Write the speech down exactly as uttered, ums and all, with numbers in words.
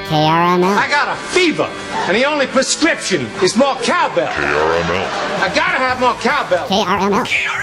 K R M L. I got a fever, and the only prescription is more cowbell. K R M L. I gotta have more cowbell. K R M L. K R M L.